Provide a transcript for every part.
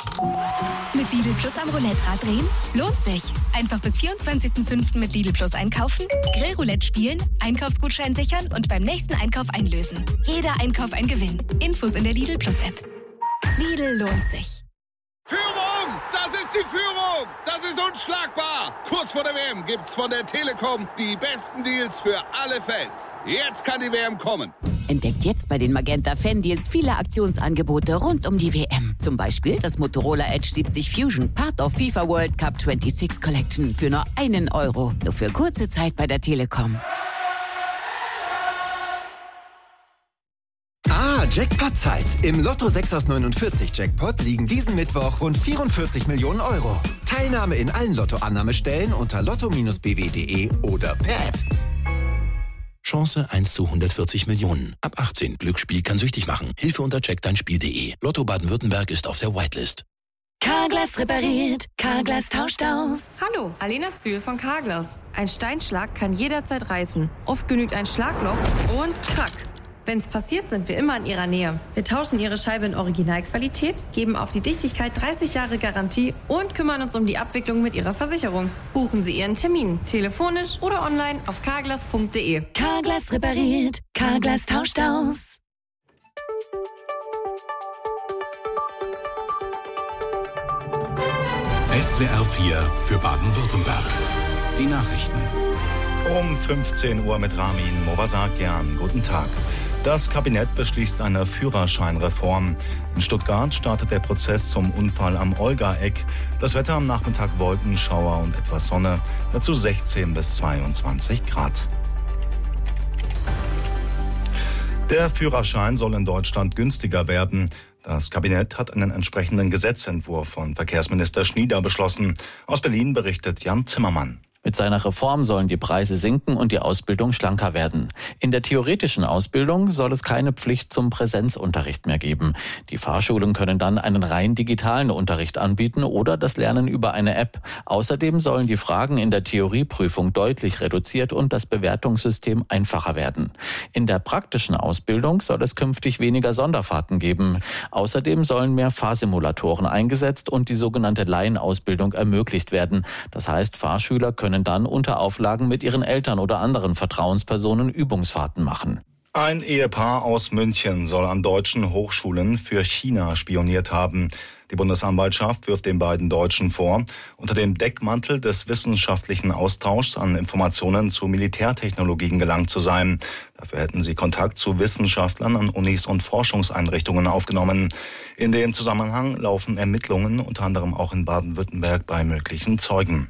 Mit Lidl Plus am Roulette-Rad drehen? Lohnt sich. Einfach bis 24.05. mit Lidl Plus einkaufen, Grillroulette spielen, Einkaufsgutschein sichern und beim nächsten Einkauf einlösen. Jeder Einkauf ein Gewinn. Infos in der Lidl Plus App. Lidl lohnt sich. Führung! Das ist die Führung! Das ist unschlagbar! Kurz vor der WM gibt's von der Telekom die besten Deals für alle Fans. Jetzt kann die WM kommen. Entdeckt jetzt bei den Magenta Fan-Deals viele Aktionsangebote rund um die WM. Zum Beispiel das Motorola Edge 70 Fusion, Part of FIFA World Cup 26 Collection für nur €1. Nur für kurze Zeit bei der Telekom. Jackpot-Zeit. Im Lotto 6 aus 49 Jackpot liegen diesen Mittwoch rund 44 Millionen €. Teilnahme in allen Lottoannahmestellen unter lotto-bw.de oder per App. Chance 1 zu 140 Millionen. Ab 18. Glücksspiel kann süchtig machen. Hilfe unter checkdeinspiel.de. Lotto Baden-Württemberg ist auf der Whitelist. Carglass repariert. Carglass tauscht aus. Hallo, Alena Zühl von Carglass. Ein Steinschlag kann jederzeit reißen. Oft genügt ein Schlagloch und krack. Wenn's passiert, sind wir immer in Ihrer Nähe. Wir tauschen Ihre Scheibe in Originalqualität, geben auf die Dichtigkeit 30 Jahre Garantie und kümmern uns um die Abwicklung mit Ihrer Versicherung. Buchen Sie Ihren Termin, telefonisch oder online auf carglass.de. Carglass repariert. Carglass tauscht aus. SWR 4 für Baden-Württemberg. Die Nachrichten. Um 15 Uhr mit Ramin Movasakian. Guten Tag. Das Kabinett beschließt eine Führerscheinreform. In Stuttgart startet der Prozess zum Unfall am Olga-Eck. Das Wetter am Nachmittag Wolken, Schauer und etwas Sonne. Dazu 16 bis 22 Grad. Der Führerschein soll in Deutschland günstiger werden. Das Kabinett hat einen entsprechenden Gesetzentwurf von Verkehrsminister Schnieder beschlossen. Aus Berlin berichtet Jan Zimmermann. Mit seiner Reform sollen die Preise sinken und die Ausbildung schlanker werden. In der theoretischen Ausbildung soll es keine Pflicht zum Präsenzunterricht mehr geben. Die Fahrschulen können dann einen rein digitalen Unterricht anbieten oder das Lernen über eine App. Außerdem sollen die Fragen in der Theorieprüfung deutlich reduziert und das Bewertungssystem einfacher werden. In der praktischen Ausbildung soll es künftig weniger Sonderfahrten geben. Außerdem sollen mehr Fahrsimulatoren eingesetzt und die sogenannte Laienausbildung ermöglicht werden. Das heißt, Fahrschüler können dann unter Auflagen mit ihren Eltern oder anderen Vertrauenspersonen Übungsfahrten machen. Ein Ehepaar aus München soll an deutschen Hochschulen für China spioniert haben. Die Bundesanwaltschaft wirft den beiden Deutschen vor, unter dem Deckmantel des wissenschaftlichen Austauschs an Informationen zu Militärtechnologien gelangt zu sein. Dafür hätten sie Kontakt zu Wissenschaftlern an Unis und Forschungseinrichtungen aufgenommen. In dem Zusammenhang laufen Ermittlungen, unter anderem auch in Baden-Württemberg, bei möglichen Zeugen.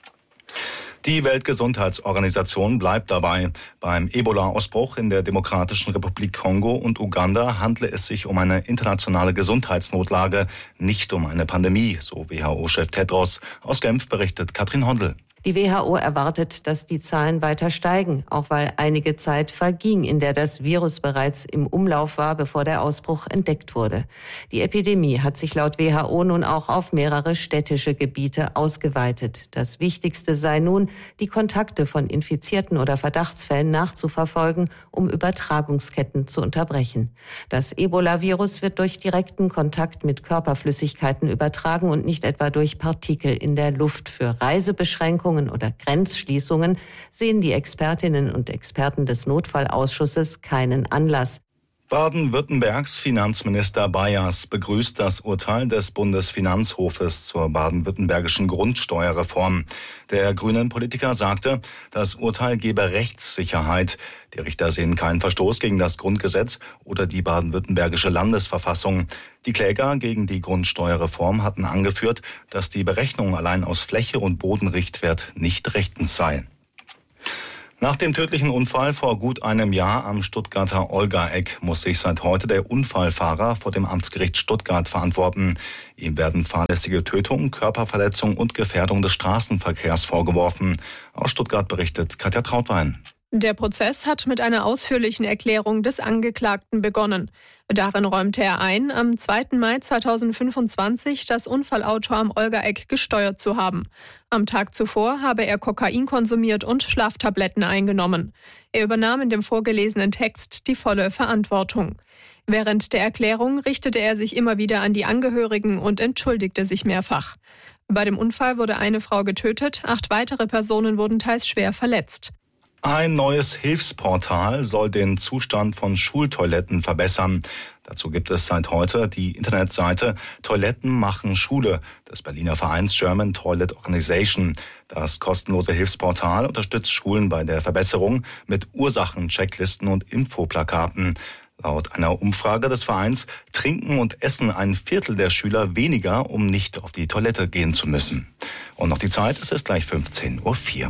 Die Weltgesundheitsorganisation bleibt dabei. Beim Ebola-Ausbruch in der Demokratischen Republik Kongo und Uganda handle es sich um eine internationale Gesundheitsnotlage, nicht um eine Pandemie, so WHO-Chef Tedros. Aus Genf berichtet Katrin Hondel. Die WHO erwartet, dass die Zahlen weiter steigen, auch weil einige Zeit verging, in der das Virus bereits im Umlauf war, bevor der Ausbruch entdeckt wurde. Die Epidemie hat sich laut WHO nun auch auf mehrere städtische Gebiete ausgeweitet. Das Wichtigste sei nun, die Kontakte von Infizierten oder Verdachtsfällen nachzuverfolgen, um Übertragungsketten zu unterbrechen. Das Ebola-Virus wird durch direkten Kontakt mit Körperflüssigkeiten übertragen und nicht etwa durch Partikel in der Luft. Für Reisebeschränkungen oder Grenzschließungen sehen die Expertinnen und Experten des Notfallausschusses keinen Anlass. Baden-Württembergs Finanzminister Bayers begrüßt das Urteil des Bundesfinanzhofes zur baden-württembergischen Grundsteuerreform. Der grünen Politiker sagte, das Urteil gebe Rechtssicherheit. Die Richter sehen keinen Verstoß gegen das Grundgesetz oder die baden-württembergische Landesverfassung. Die Kläger gegen die Grundsteuerreform hatten angeführt, dass die Berechnung allein aus Fläche und Bodenrichtwert nicht rechtens sei. Nach dem tödlichen Unfall vor gut einem Jahr am Stuttgarter Olga-Eck muss sich seit heute der Unfallfahrer vor dem Amtsgericht Stuttgart verantworten. Ihm werden fahrlässige Tötung, Körperverletzung und Gefährdung des Straßenverkehrs vorgeworfen. Aus Stuttgart berichtet Katja Trautwein. Der Prozess hat mit einer ausführlichen Erklärung des Angeklagten begonnen. Darin räumte er ein, am 2. Mai 2025 das Unfallauto am Olga-Eck gesteuert zu haben. Am Tag zuvor habe er Kokain konsumiert und Schlaftabletten eingenommen. Er übernahm in dem vorgelesenen Text die volle Verantwortung. Während der Erklärung richtete er sich immer wieder an die Angehörigen und entschuldigte sich mehrfach. Bei dem Unfall wurde eine Frau getötet, 8 weitere Personen wurden teils schwer verletzt. Ein neues Hilfsportal soll den Zustand von Schultoiletten verbessern. Dazu gibt es seit heute die Internetseite Toiletten machen Schule des Berliner Vereins German Toilet Organization. Das kostenlose Hilfsportal unterstützt Schulen bei der Verbesserung mit Ursachen, Checklisten und Infoplakaten. Laut einer Umfrage des Vereins trinken und essen ein Viertel der Schüler weniger, um nicht auf die Toilette gehen zu müssen. Und noch die Zeit, es ist gleich 15:04 Uhr.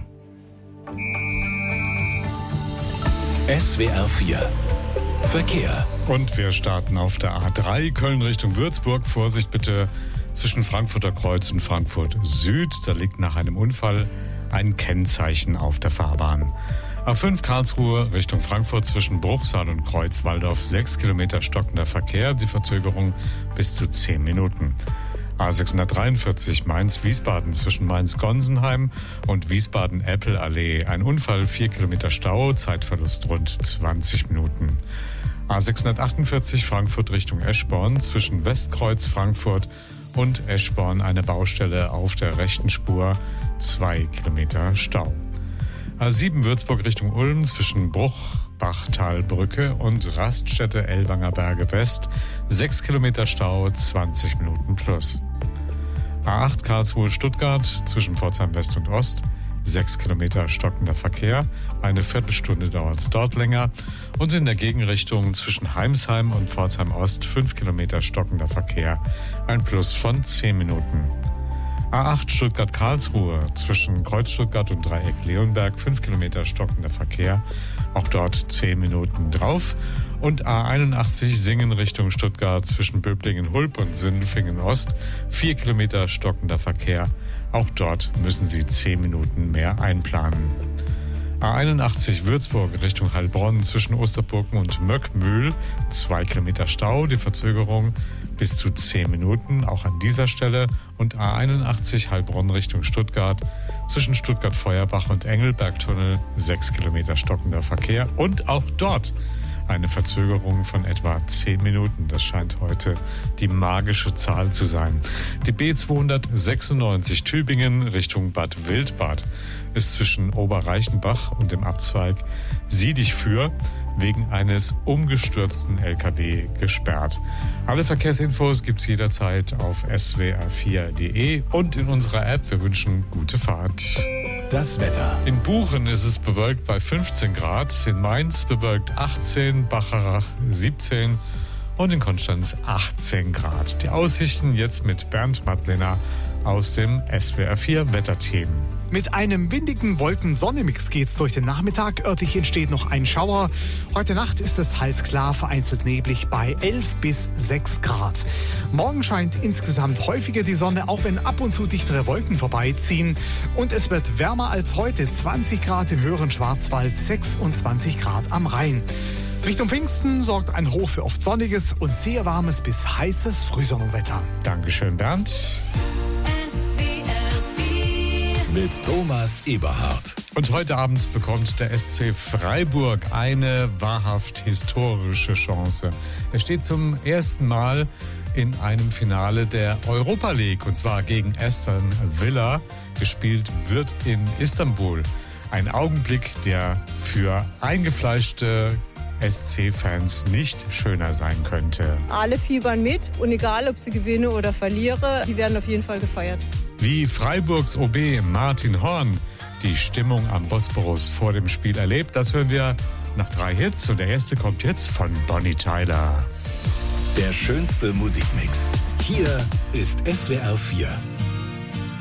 SWR 4 Verkehr. Und wir starten auf der A3 Köln Richtung Würzburg. Vorsicht bitte zwischen Frankfurter Kreuz und Frankfurt Süd. Da liegt nach einem Unfall ein Kennzeichen auf der Fahrbahn. A5 Karlsruhe Richtung Frankfurt zwischen Bruchsal und Kreuz-Walldorf 6 Kilometer stockender Verkehr. Die Verzögerung bis zu 10 Minuten. A643 Mainz-Wiesbaden zwischen Mainz-Gonsenheim und Wiesbaden-Äppelallee. Ein Unfall, 4 Kilometer Stau, Zeitverlust rund 20 Minuten. A648 Frankfurt Richtung Eschborn zwischen Westkreuz Frankfurt und Eschborn eine Baustelle auf der rechten Spur, 2 Kilometer Stau. A7 Würzburg Richtung Ulm zwischen Bruchbachtalbrücke und Raststätte Ellwanger Berge West, 6 Kilometer Stau, 20 Minuten plus. A8 Karlsruhe Stuttgart zwischen Pforzheim West und Ost, 6 Kilometer stockender Verkehr, eine Viertelstunde dauert es dort länger. Und in der Gegenrichtung zwischen Heimsheim und Pforzheim Ost 5 Kilometer stockender Verkehr, ein Plus von 10 Minuten. A8 Stuttgart-Karlsruhe zwischen Kreuz Stuttgart und Dreieck Leonberg 5 Kilometer stockender Verkehr, auch dort 10 Minuten drauf. Und A81 Singen Richtung Stuttgart zwischen Böblingen-Hulb und Sindelfingen-Ost 4 Kilometer stockender Verkehr, auch dort müssen Sie 10 Minuten mehr einplanen. A81 Würzburg Richtung Heilbronn zwischen Osterburgen und Möckmühl 2 Kilometer Stau, die Verzögerung bis zu 10 Minuten, auch an dieser Stelle. Und A81 Heilbronn Richtung Stuttgart zwischen Stuttgart-Feuerbach und Engelbergtunnel 6 Kilometer stockender Verkehr und auch dort eine Verzögerung von etwa 10 Minuten. Das scheint heute die magische Zahl zu sein. Die B296 Tübingen Richtung Bad Wildbad ist zwischen Oberreichenbach und dem Abzweig Siedig-Für wegen eines umgestürzten LKW gesperrt. Alle Verkehrsinfos gibt's jederzeit auf swr4.de und in unserer App. Wir wünschen gute Fahrt. Das Wetter. In Buchen ist es bewölkt bei 15 Grad, in Mainz bewölkt 18, Bacharach 17 und in Konstanz 18 Grad. Die Aussichten jetzt mit Bernd Madlener aus dem SWR4 Wetterteam. Mit einem windigen Wolken-Sonne-Mix geht's durch den Nachmittag. Örtlich entsteht noch ein Schauer. Heute Nacht ist es teils klar, vereinzelt neblig bei 11 bis 6 Grad. Morgen scheint insgesamt häufiger die Sonne, auch wenn ab und zu dichtere Wolken vorbeiziehen. Und es wird wärmer als heute. 20 Grad im höheren Schwarzwald, 26 Grad am Rhein. Richtung Pfingsten sorgt ein Hoch für oft sonniges und sehr warmes bis heißes Frühsommerwetter. Dankeschön, Bernd. Mit Thomas Eberhardt. Und heute Abend bekommt der SC Freiburg eine wahrhaft historische Chance. Er steht zum ersten Mal in einem Finale der Europa League, und zwar gegen Aston Villa. Gespielt wird in Istanbul. Ein Augenblick, der für eingefleischte SC-Fans nicht schöner sein könnte. Alle fiebern mit und egal, ob sie gewinne oder verliere, die werden auf jeden Fall gefeiert. Wie Freiburgs OB Martin Horn die Stimmung am Bosporus vor dem Spiel erlebt, das hören wir nach 3 Hits. Und der erste kommt jetzt von Bonnie Tyler. Der schönste Musikmix. Hier ist SWR 4.